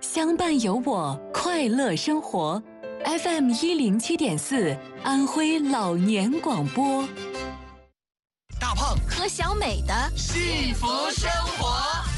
相伴有我，快乐生活。FM 107.4，安徽老年广播。 大胖和小美的幸福生活。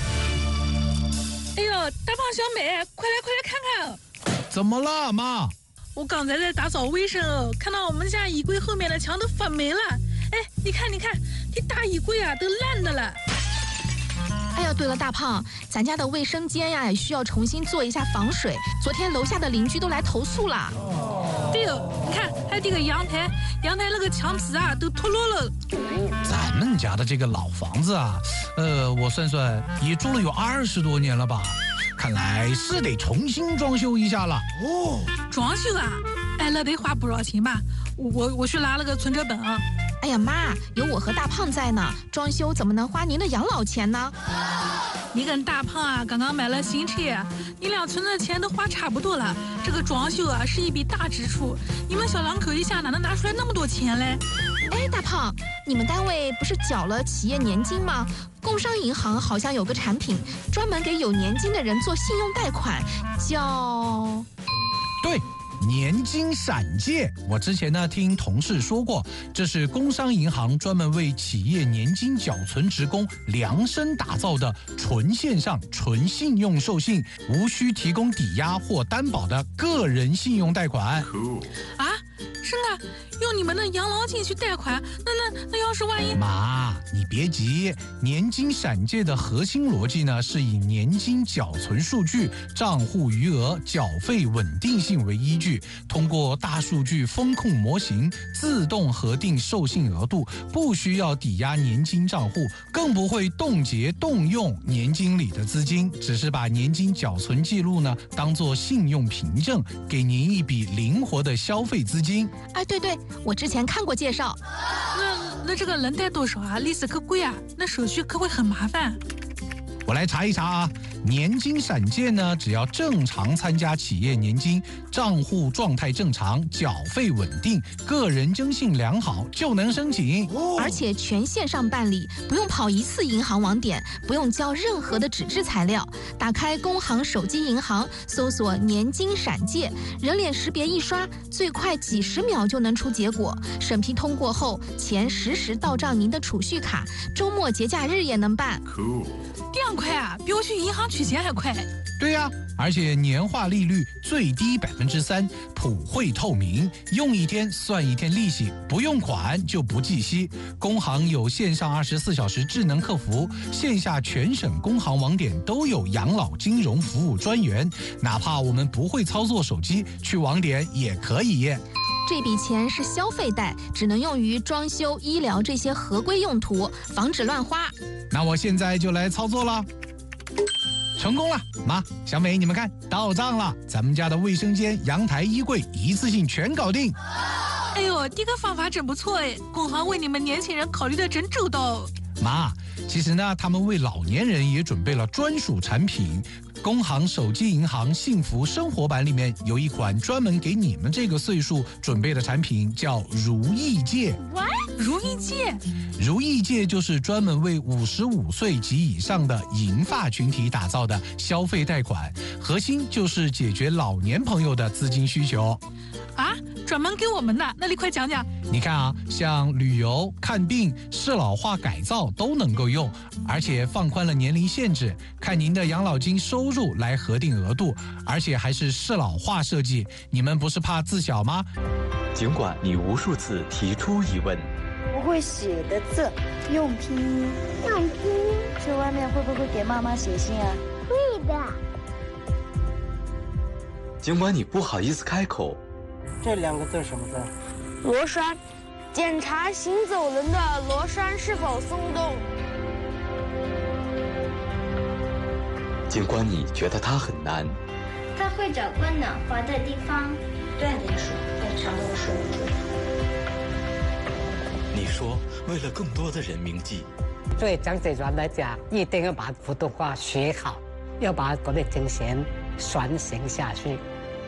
哎呦，大胖小美，快来看看！ 怎么了，妈？ 我刚才在打扫卫生哦，看到我们家衣柜后面的墙都发霉了。哎，你看，这大衣柜啊都烂的了。 哎呀，对了，大胖，咱家的卫生间呀也需要重新做一下防水。昨天楼下的邻居都来投诉了。 对哦，你看，还有这个阳台那个墙皮啊都脱落了。 咱们家的这个老房子啊，我算算也住了有20多年了吧，看来是得重新装修一下了。 哦，装修啊？哎，那得花不少钱吧？我去拿了个存折本啊。 哎呀妈，有我和大胖在呢，装修怎么能花您的养老钱呢？ 你跟大胖啊刚刚买了新车，你俩存的钱都花差不多了。这个装修啊是一笔大支出，你们小两口一下哪能拿出来那么多钱嘞？ 哎，大胖，你们单位不是缴了企业年金吗？工商银行好像有个产品，专门给有年金的人做信用贷款，叫…… 对。年金闪借，我之前呢听同事说过，这是工商银行专门为企业年金缴存职工量身打造的纯线上、纯信用授信，无需提供抵押或担保的个人信用贷款。 啊，真的用你们的养老金去贷款？那要是万一…… 妈，你别急，年金闪借的核心逻辑呢是以年金缴存数据、账户余额、缴费稳定性为依据。通过大数据风控模型自动核定授信额度，不需要抵押年金账户，更不会冻结动用年金里的资金，只是把年金缴存记录呢当作信用凭证，给您一笔灵活的消费资金。 哎，对，我之前看过介绍。 那这个能贷多少啊？利息可贵啊，那手续可会很麻烦。 我来查一查啊，年金闪借呢，只要正常参加企业年金，账户状态正常，缴费稳定，个人征信良好，就能申请。 而且全线上办理，不用跑一次银行网点，不用交任何的纸质材料。打开工行手机银行，搜索年金闪借，人脸识别一刷，最快几10秒就能出结果。审批通过后，钱实时到账您的储蓄卡，周末节假日也能办。 这样快啊，比我去银行取钱还快。 对呀，而且年化利率最低3%，普惠透明，用一天算一天利息，不用款就不计息。工行有线上24小时智能客服，线下全省工行网点都有养老金融服务专员，哪怕我们不会操作手机，去网点也可以。 这笔钱是消费贷，只能用于装修、医疗这些合规用途，防止乱花。 那我现在就来操作了。成功了，妈，小美，你们看，到账了，咱们家的卫生间、阳台、衣柜一次性全搞定。 哎呦，这个方法真不错哎，工行为你们年轻人考虑的真周到。 妈，其实呢，他们为老年人也准备了专属产品。工行手机银行幸福生活版里面有一款专门给你们这个岁数准备的产品，叫如意借。 如意借？ 如意借就是专门为55岁及以上的银发群体打造的消费贷款，核心就是解决老年朋友的资金需求。 啊，专门给我们的？那你快讲讲。 你看啊，像旅游、看病、适老化改造都能够用，而且放宽了年龄限制，看您的养老金收入来核定额度，而且还是适老化设计。你们不是怕自小吗？ 尽管你无数次提出疑问， 不会写的字用拼音，去外面会不会给妈妈写信啊？ 会的。 尽管你不好意思开口， 这2个字什么字？ 螺栓，检查行走人的螺栓是否松动。 尽管你觉得它很难， 它会找个暖和的地方锻炼手，非常有水准。 你说为了更多的人铭记， 对张子元来讲，一定要把普通话学好，要把国内精神传承下去。